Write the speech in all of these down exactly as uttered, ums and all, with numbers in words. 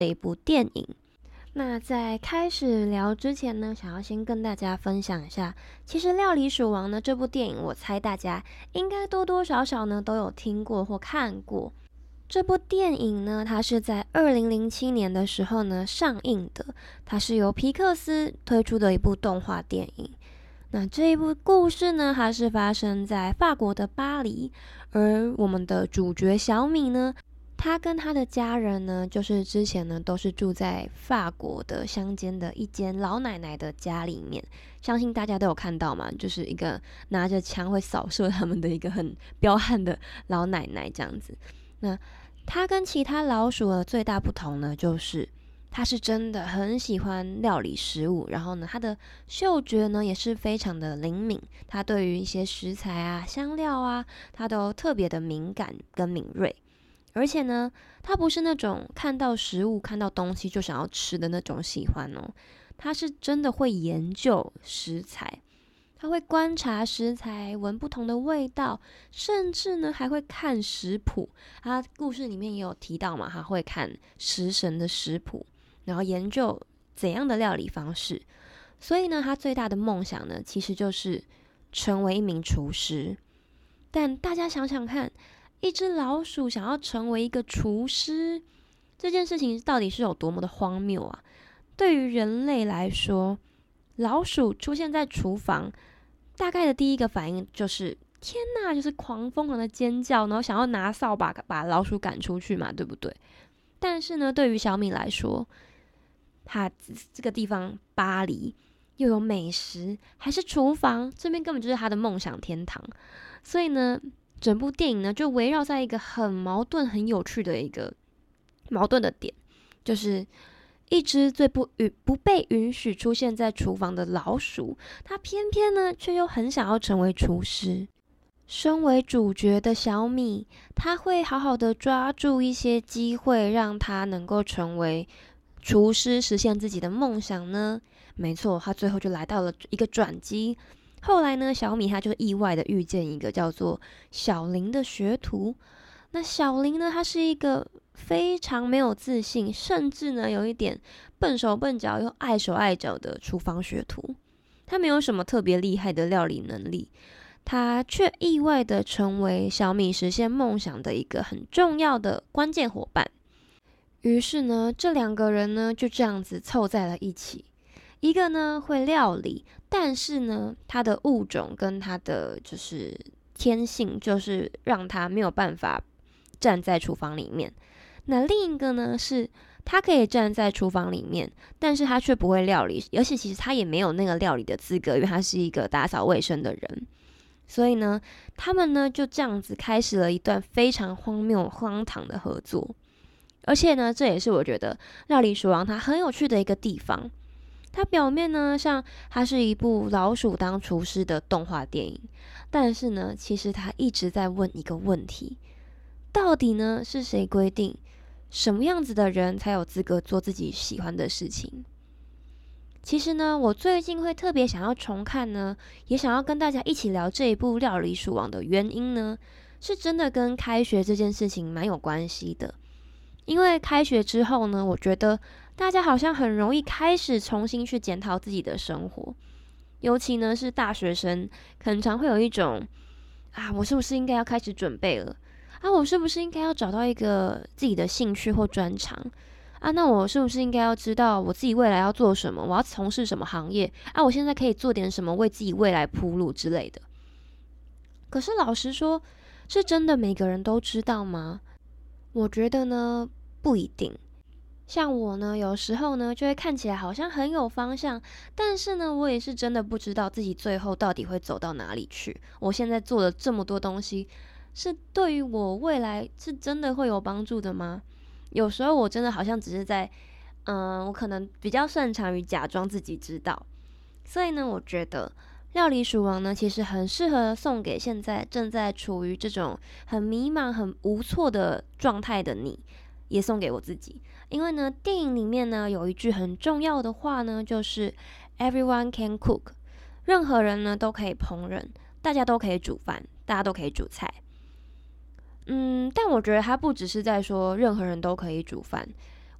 这一部电影。那在开始聊之前呢，想要先跟大家分享一下，其实《料理鼠王》呢这部电影，我猜大家应该多多少少呢都有听过或看过。这部电影呢，它是在二零零七年的时候呢上映的，它是由皮克斯推出的一部动画电影。那这一部故事呢，它是发生在法国的巴黎，而我们的主角小米呢，他跟他的家人呢，就是之前呢都是住在法国的乡间的一间老奶奶的家里面，相信大家都有看到嘛，就是一个拿着枪会扫射他们的一个很彪悍的老奶奶这样子。那他跟其他老鼠的最大不同呢，就是他是真的很喜欢料理食物，然后呢，他的嗅觉呢也是非常的灵敏，他对于一些食材啊、香料啊，他都特别的敏感跟敏锐。而且呢，他不是那种看到食物、看到东西就想要吃的那种喜欢哦，他是真的会研究食材，他会观察食材，闻不同的味道，甚至呢还会看食谱。他故事里面也有提到嘛，他会看食神的食谱，然后研究怎样的料理方式。所以呢，他最大的梦想呢，其实就是成为一名厨师。但大家想想看，一只老鼠想要成为一个厨师，这件事情到底是有多么的荒谬啊！对于人类来说，老鼠出现在厨房，大概的第一个反应就是天哪，就是狂疯狂的尖叫，然后想要拿扫把把老鼠赶出去嘛，对不对？但是呢，对于小米来说，他这个地方巴黎又有美食，还是厨房，这边根本就是他的梦想天堂。所以呢，整部电影呢就围绕在一个很矛盾、很有趣的一个矛盾的点，就是一只最不允不被允许出现在厨房的老鼠，它偏偏呢却又很想要成为厨师。身为主角的小米，他会好好的抓住一些机会，让他能够成为厨师，实现自己的梦想呢？没错，他最后就来到了一个转机。后来呢，小米他就意外的遇见一个叫做小林的学徒。那小林呢，他是一个非常没有自信，甚至呢有一点笨手笨脚又碍手碍脚的厨房学徒。他没有什么特别厉害的料理能力，他却意外的成为小米实现梦想的一个很重要的关键伙伴。于是呢，这两个人呢就这样子凑在了一起。一个呢会料理，但是呢他的物种跟他的就是天性，就是让他没有办法站在厨房里面。那另一个呢是他可以站在厨房里面，但是他却不会料理，而且其实他也没有那个料理的资格，因为他是一个打扫卫生的人。所以呢，他们呢就这样子开始了一段非常荒谬荒唐的合作。而且呢，这也是我觉得《料理鼠王》它很有趣的一个地方。它表面呢，像它是一部老鼠当厨师的动画电影，但是呢，其实它一直在问一个问题：到底呢是谁规定什么样子的人才有资格做自己喜欢的事情？其实呢，我最近会特别想要重看呢，也想要跟大家一起聊这一部《料理鼠王》的原因呢，是真的跟开学这件事情蛮有关系的。因为开学之后呢，我觉得大家好像很容易开始重新去检讨自己的生活，尤其呢是大学生，很常会有一种啊，我是不是应该要开始准备了？啊，我是不是应该要找到一个自己的兴趣或专长？啊，那我是不是应该要知道我自己未来要做什么？我要从事什么行业？啊，我现在可以做点什么为自己未来铺路之类的。可是老实说，是真的每个人都知道吗？我觉得呢，不一定。像我呢，有时候呢，就会看起来好像很有方向，但是呢，我也是真的不知道自己最后到底会走到哪里去。我现在做了这么多东西，是对于我未来是真的会有帮助的吗？有时候我真的好像只是在，嗯，我可能比较擅长于假装自己知道。所以呢，我觉得料理鼠王呢，其实很适合送给现在正在处于这种很迷茫、很无措的状态的你，也送给我自己。因为呢，电影里面呢有一句很重要的话呢，就是 Everyone can cook， 任何人呢都可以烹饪，大家都可以煮饭，大家都可以煮菜。嗯，但我觉得他不只是在说任何人都可以煮饭，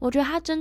我觉得它真